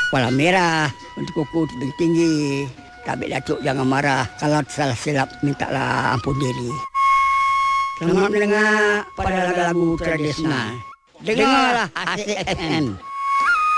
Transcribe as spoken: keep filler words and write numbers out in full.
Kepala merah, untuk kuku tinggi tinggi. Tapi Datuk jangan marah. Kalau salah silap, mintalah ampun diri. Selamat mendengar pada lagu-lagu tradisional. Dengarlah Asik F M.